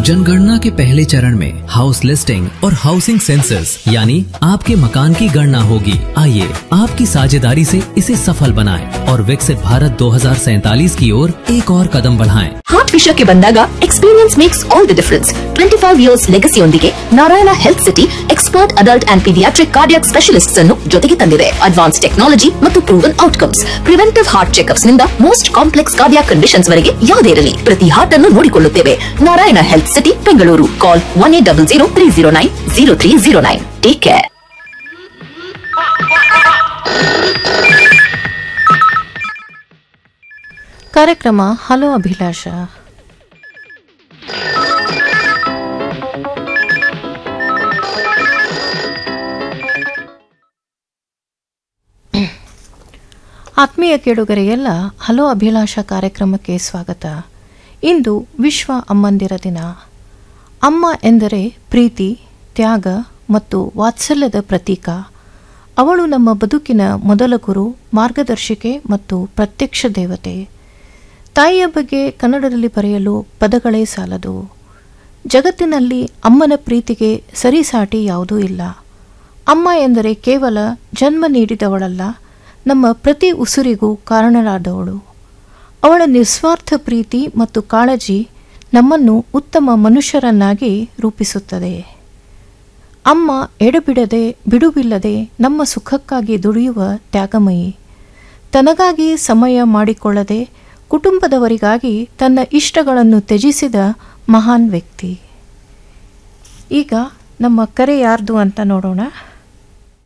जनगणना के पहले चरण में हाउस लिस्टिंग और हाउसिंग सेंसस यानी आपके मकान की गणना होगी। आइए आपकी साझेदारी से इसे सफल बनाएं और विकसित भारत 2047 की ओर एक और कदम बढ़ाएं। ಹಾರ್ಟ್ ವಿಷಯಕ್ಕೆ ಬಂದಾಗ experience makes all the difference. 25 years ಲೆಗಸಿಯೊಂದಿಗೆ Narayana health city expert adult and paediatric cardiac specialists ಅನ್ನು ಜೊತೆಗೆ ತಂದಿದೆ. ಅಡ್ವಾನ್ಸ್ ಟೆಕ್ನಾಲಜಿ ಮತ್ತು proven outcomes. Preventive heart checkups ನಿಂದ ಮೋಸ್ಟ್ ಕಾಂಪ್ಲೆಕ್ಸ್ ಕಾರ್ಡಿಯಾಕ್ ಕಂಡೀಷನ್ಸ್ ವರೆಗೆ ಯಾವುದೇ ಇರಲಿ ಪ್ರತಿ ಹಾರ್ಟ್ ಅನ್ನು ನೋಡಿಕೊಳ್ಳುತ್ತೇವೆ. Narayana health city Bengaluru. ಕಾಲ್ 1800 ಟೇಕ್ ಕೇರ್. ಕಾರ್ಯಕ್ರಮ ಹಲೋ ಅಭಿಲಾಷ. ಆತ್ಮೀಯ ಕೇಳುಗರಿಗೆಲ್ಲ ಹಲೋ ಅಭಿಲಾಷ ಕಾರ್ಯಕ್ರಮಕ್ಕೆ ಸ್ವಾಗತ. ಇಂದು ವಿಶ್ವ ಅಮ್ಮಂದಿರ ದಿನ. ಅಮ್ಮ ಎಂದರೆ ಪ್ರೀತಿ, ತ್ಯಾಗ ಮತ್ತು ವಾತ್ಸಲ್ಯದ ಪ್ರತೀಕ. ಅವಳು ನಮ್ಮ ಬದುಕಿನ ಮೊದಲ ಗುರು, ಮಾರ್ಗದರ್ಶಿಕೆ ಮತ್ತು ಪ್ರತ್ಯಕ್ಷ ದೇವತೆ. ತಾಯಿಯ ಬಗ್ಗೆ ಕನ್ನಡದಲ್ಲಿ ಬರೆಯಲು ಪದಗಳೇ ಸಾಲದು. ಜಗತ್ತಿನಲ್ಲಿ ಅಮ್ಮನ ಪ್ರೀತಿಗೆ ಸರಿಸಾಟಿ ಯಾವುದೂ ಇಲ್ಲ. ಅಮ್ಮ ಎಂದರೆ ಕೇವಲ ಜನ್ಮ ನೀಡಿದವಳಲ್ಲ, ನಮ್ಮ ಪ್ರತಿ ಉಸಿರಿಗೂ ಕಾರಣರಾದವಳು. ಅವಳ ನಿಸ್ವಾರ್ಥ ಪ್ರೀತಿ ಮತ್ತು ಕಾಳಜಿ ನಮ್ಮನ್ನು ಉತ್ತಮ ಮನುಷ್ಯರನ್ನಾಗಿ ರೂಪಿಸುತ್ತದೆ. ಅಮ್ಮ ಎಡೆಬಿಡದೆ ಬಿಡುವಿಲ್ಲದೆ ನಮ್ಮ ಸುಖಕ್ಕಾಗಿ ದುಡಿಯುವ ತ್ಯಾಗಮಯಿ. ತನಗಾಗಿ ಸಮಯ ಮಾಡಿಕೊಳ್ಳದೆ ಕುಟುಂಬದವರಿಗಾಗಿ ತನ್ನ ಇಷ್ಟಗಳನ್ನು ತ್ಯಜಿಸಿದ ಮಹಾನ್ ವ್ಯಕ್ತಿ. ಈಗ ನಮ್ಮ ಕರೆ ಯಾರ್ದು ಅಂತ ನೋಡೋಣ.